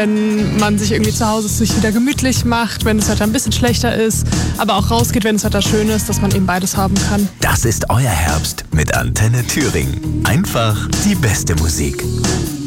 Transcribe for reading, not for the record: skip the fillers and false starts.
Wenn man sich irgendwie zu Hause sich wieder gemütlich macht, wenn das Wetter ein bisschen schlechter ist, aber auch rausgeht, wenn das Wetter schön ist, dass man eben beides haben kann. Das ist euer Herbst mit Antenne Thüringen. Einfach die beste Musik.